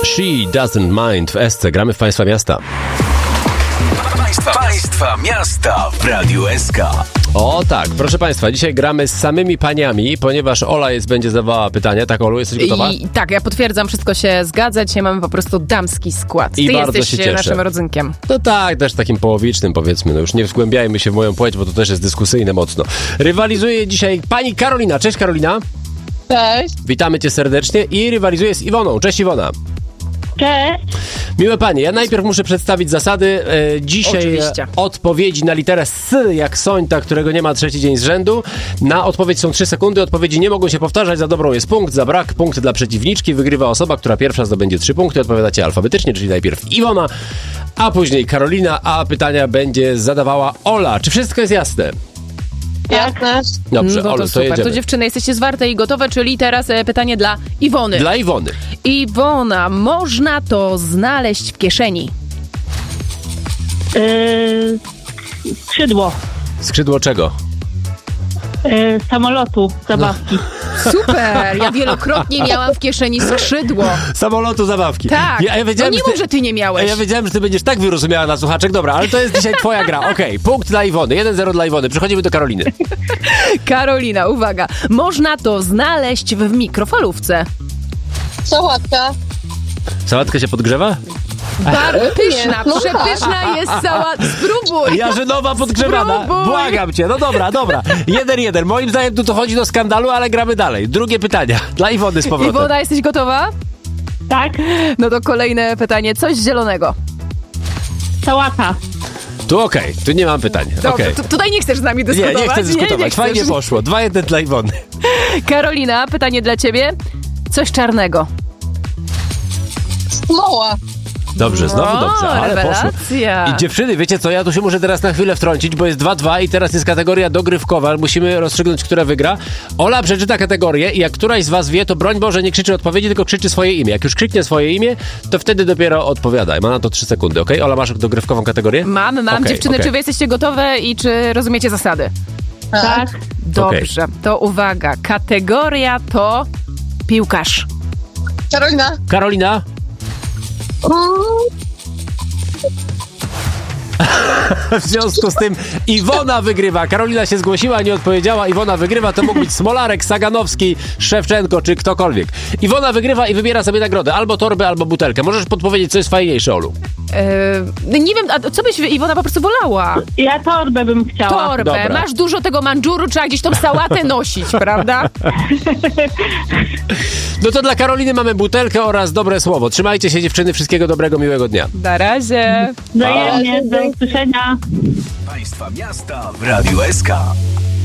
She Doesn't Mind w SC. Gramy w Państwa Miasta. Państwa Miasta w Radiu SK. O tak, proszę Państwa, dzisiaj gramy z samymi paniami, ponieważ Ola będzie zadawała pytania. Tak, Olu, jesteś gotowa? Tak, ja potwierdzam, wszystko się zgadza. Dzisiaj mamy po prostu damski skład. I Ty bardzo jesteś się cieszę. naszym rodzynkiem. No tak, też takim połowicznym, powiedzmy. No już nie wgłębiajmy się w moją płeć, bo to też jest dyskusyjne mocno. Rywalizuje dzisiaj pani Karolina. Cześć, Karolina. Cześć. Witamy cię serdecznie i rywalizuje z Iwoną. Cześć, Iwona. Cześć. Miłe panie, ja najpierw muszę przedstawić zasady. Dzisiaj Oczywiście. odpowiedzi na literę S, jak Sońta, którego nie ma trzeci dzień z rzędu. Na odpowiedź są 3 sekundy. Odpowiedzi nie mogą się powtarzać. Za dobrą jest punkt, za brak punkt dla przeciwniczki. Wygrywa osoba, która pierwsza zdobędzie 3 punkty. Odpowiadacie alfabetycznie, czyli najpierw Iwona, a później Karolina, a pytania będzie zadawała Ola. Czy wszystko jest jasne? Jasne. Dobrze, No Olu, to to super. jedziemy. To dziewczyny, jesteście zwarte i gotowe, czyli teraz pytanie dla Iwony. Dla Iwony. Iwona, można to znaleźć w kieszeni. Skrzydło. Skrzydło czego? Samolotu, zabawki. Super! Ja wielokrotnie miałam w kieszeni skrzydło. Samolotu, zabawki. Tak. Ja No wiedziałem, nie mów, że ty nie miałeś. Ja wiedziałem, że ty będziesz tak wyrozumiała na słuchaczek. Dobra, ale to jest dzisiaj twoja gra. Okej, punkt dla Iwony. 1-0 dla Iwony. Przechodzimy do Karoliny. Karolina, uwaga. Można to znaleźć w mikrofalówce. Sałatka. Sałatka się podgrzewa? Bardzo pyszna, przepyszna jest sałatka. Spróbuj. Jarzynowa podgrzewana. Spróbuj. Błagam cię. No dobra. 1-1. Moim zdaniem tu dochodzi do skandalu, ale gramy dalej. Drugie pytania. Dla Iwony z powrotem. Iwona, jesteś gotowa? Tak. No to kolejne pytanie. Coś zielonego. Sałata. Tu okej. Tu nie mam pytań. Dobrze, Okej. tutaj nie chcesz z nami dyskutować. Nie chcę dyskutować. Nie Fajnie chcesz. poszło. 2-1 dla Iwony. Karolina, pytanie dla ciebie. Coś czarnego. Smoła. Dobrze, znowu dobrze, ale poszło. Rewelacja. I dziewczyny, wiecie co, ja tu się muszę teraz na chwilę wtrącić, bo jest 2-2 i teraz jest kategoria dogrywkowa, musimy rozstrzygnąć, która wygra. Ola przeczyta kategorię i jak któraś z was wie, to broń Boże nie krzyczy odpowiedzi, tylko krzyczy swoje imię. Jak już krzyknie swoje imię, to wtedy dopiero odpowiada. Ma na to 3 sekundy, okej? Ola, masz dogrywkową kategorię? Mam. Okej, Dziewczyny, okej. czy wy jesteście gotowe i czy rozumiecie zasady? Tak. Dobrze, to uwaga. Kategoria to piłkarz. Karolina. Karolina? W związku z tym Iwona wygrywa. Karolina się zgłosiła, nie odpowiedziała. Iwona wygrywa. To mógł być Smolarek, Saganowski, Szewczenko czy ktokolwiek. Iwona wygrywa i wybiera sobie nagrodę. Albo torbę, albo butelkę. Możesz podpowiedzieć, co jest fajniejsze, Olu. Nie wiem, a co byś, Iwona, po prostu wolała? Ja torbę bym chciała. Torbę. Dobra. Masz dużo tego mandżuru, trzeba gdzieś tą sałatę nosić, prawda? No to dla Karoliny mamy butelkę oraz dobre słowo. Trzymajcie się, dziewczyny. Wszystkiego dobrego, miłego dnia. Na razie. Wzajemnie. Do usłyszenia. Państwa Miasta w Radiu SK.